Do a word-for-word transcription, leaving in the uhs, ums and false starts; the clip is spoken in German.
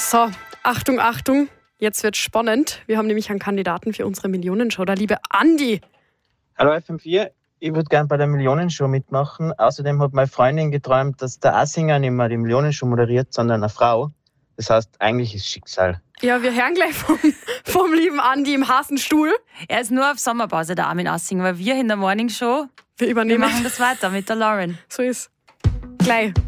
So, Achtung, Achtung, jetzt wird's spannend. Wir haben nämlich einen Kandidaten für unsere Millionenshow, der liebe Andi. Hallo F M vier, ich würde gerne bei der Millionenshow mitmachen. Außerdem hat meine Freundin geträumt, dass der Assinger nicht mehr die Millionenshow moderiert, sondern eine Frau. Das heißt, eigentlich ist Schicksal. Ja, wir hören gleich vom, vom lieben Andi im Hasenstuhl. Er ist nur auf Sommerpause, der Armin Assinger, weil wir in der Morningshow, Wir wir übernehmen. machen das weiter mit der Lauren. So ist. Gleich.